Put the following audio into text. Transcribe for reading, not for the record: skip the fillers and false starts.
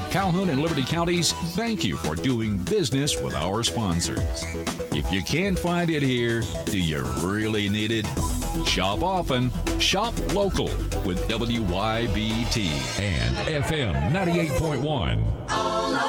Calhoun and Liberty Counties, thank you for doing business with our sponsors. If you can't find it here, do you really need it? Shop often, shop local with WYBT and FM 98.1.